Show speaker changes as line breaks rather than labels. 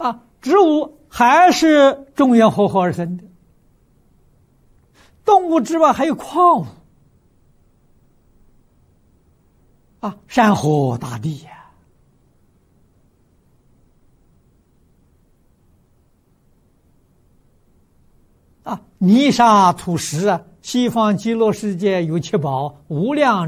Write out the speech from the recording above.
植物还是中原活火而生的，动物之外还有矿物山河大地呀。泥沙土石西方极乐世界有七宝无量。